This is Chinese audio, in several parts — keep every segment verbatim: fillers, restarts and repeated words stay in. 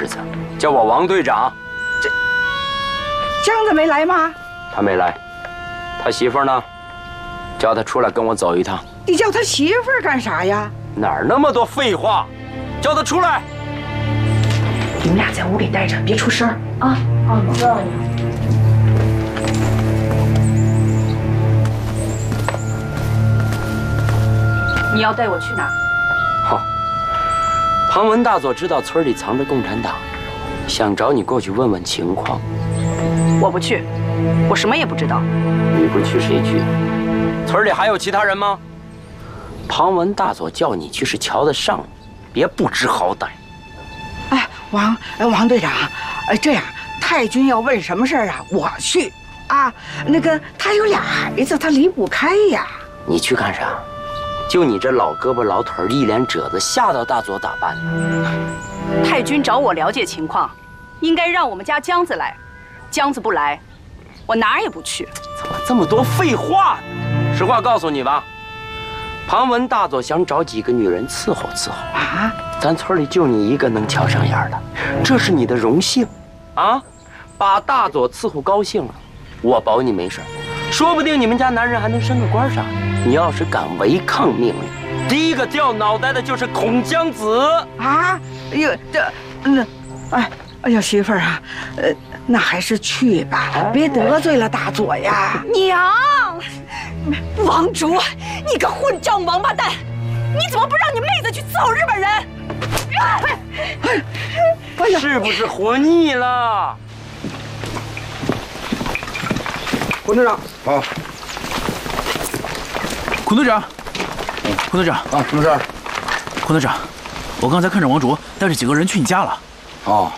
儿子，叫我王队长。 这江子没来吗？ 他没来，他媳妇儿呢？叫他出来跟我走一趟。 你叫他媳妇儿干啥呀？ 哪儿那么多废话？叫他出来！ 你们俩在屋里待着，别出声啊！啊，知道了。你要带我去哪？ 好，庞文大佐知道村里藏着共产党，想找你过去问问情况。 我不去，我什么也不知道。 你不去谁去？村里还有其他人吗？庞文大佐叫你去是瞧得上你，别不知好歹。 哎，王王队长，哎，这样太君要问什么事儿啊，我去啊。那个他有俩孩子，他离不开呀。 你去干啥？就你这老胳膊老腿儿，一脸褶子，吓到大佐咋办呢？ 太君找我了解情况，应该让我们家江子来。江子不来，我哪儿也不去。 怎么这么多废话呢？实话告诉你吧，庞文大佐想找几个女人伺候伺候啊。咱村里就你一个能瞧上眼的，这是你的荣幸啊！把大佐伺候高兴了，我保你没事，说不定你们家男人还能升个官啥。你要是敢违抗命令，第一个掉脑袋的就是孔江子啊！哎呦，这那，哎哎呀，媳妇儿啊，呃，那还是去吧，别得罪了大佐呀。 娘，王竹，你个混账王八蛋，你怎么不让你妹子去伺候日本人？ 哎呀， 是不是活腻了？ 孔队长，好。 孔队长，孔队长啊，什么事儿？ 孔队长，我刚才看着王竹带着几个人去你家了。 哦，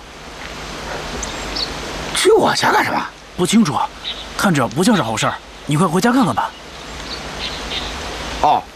去我家干什么？ 不清楚，看着不像是好事儿，你快回家看看吧。 哦。